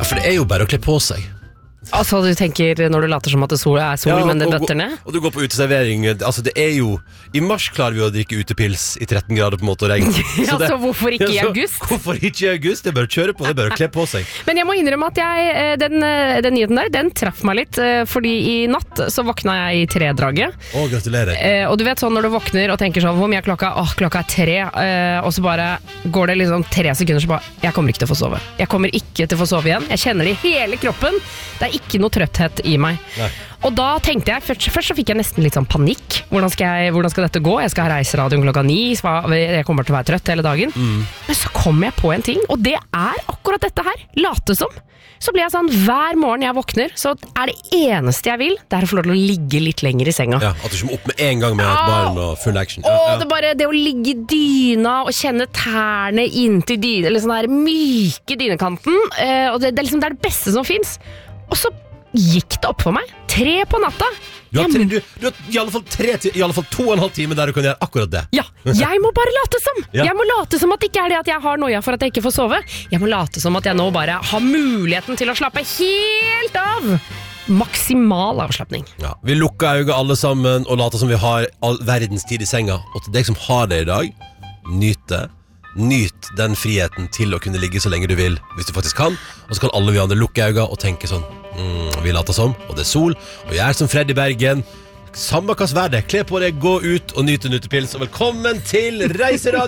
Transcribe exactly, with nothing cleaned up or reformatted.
for det er jo bare å kle på seg. Altså, du tenker når du later som at det sol er sol, ja, men det døtter ned? Og du går på uteservering. Altså, det er jo I mars klarer vi å drikke utepils I tretten grader på en måte og regn. Ja, så, det, så hvorfor ikke ja, så, I august? Hvorfor ikke I august? Det er bare å kjøre på, det er bare å kle på seg. Men jeg må innrømme at jeg, den, den nyheten der, den traff meg litt, fordi I natt så våkna jeg I tredraget. Å, gratulerer. Og du vet sånn når du våkner og tenker sånn, hvor mye er klokka? Åh, klokka er tre. Og så bare går det liksom tre sekunder, så bare, jeg kommer ikke til å få sove. Jeg kommer ikke til å få sove igjen. Jeg kjenner det I hele kroppen. Det er ikke noe trøtthet I meg. Nei. Og da tenkte jeg, først, først så fikk jeg nesten litt sånn panikk. Hvordan skal, jeg, hvordan skal dette gå? Jeg skal ha reiseradioen klokka ni, jeg kommer til å være trøtt hele dagen. Mm. Men så kom jeg på en ting, og det er akkurat dette her. Late som. Så blir jeg sånn, hver morgen jeg våkner, så er det eneste jeg vil, det er å få lov til å ligge litt lenger I senga. Ja, at du kommer opp med en gang med et barn og full action. Ja, ja. Det er bare det å ligge I dyna og kjenne tærne inntil dyna, eller sånn der myke dynekanten, og det, det, er liksom, det er det beste som finnes. Og så gikk det opp for meg. Tre på natta. Du har, tre, du, du har I alle fall tre, I alle fall to og en halv time der du kan gjøre akkurat det. Ja, jeg må bare late som. Ja. Jeg må late som at det ikke er det at jeg har noia for at jeg ikke får sove. Jeg må late som at jeg nå bare har muligheten til å slappe helt av. Maksimal avslappning. Ja, vi lukker øynene alle sammen og later som vi har all verdens tid I senga. Og til deg som har det I dag, nyt det. Nyt den friheten til å kunne ligge så lenge du vil, hvis du faktisk kan. Og så kan alle vi andre lukke øynene og tenke sånn, mm, vi later som, og det er sol, og jeg er som Freddy Bergen. Samme hva vær det, kle på deg, gå ut og nyte en utepils. Og velkommen til Reiseradio!